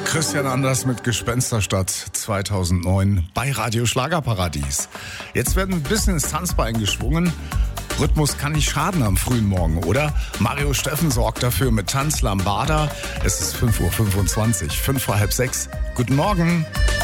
Christian Anders mit Gespensterstadt 2009 bei Radio Schlagerparadies. Jetzt werden ein bisschen ins Tanzbein geschwungen. Rhythmus kann nicht schaden am frühen Morgen, oder? Mario Steffen sorgt dafür mit Tanz Lambada. Es ist 5:25 Uhr, 5 vor halb 6. Guten Morgen.